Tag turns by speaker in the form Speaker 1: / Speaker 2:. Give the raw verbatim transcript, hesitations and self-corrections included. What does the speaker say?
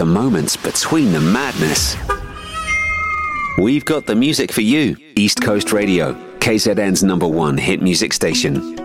Speaker 1: the moments between the madness. We've got the music for you. East Coast Radio, K Z N's number one hit music station.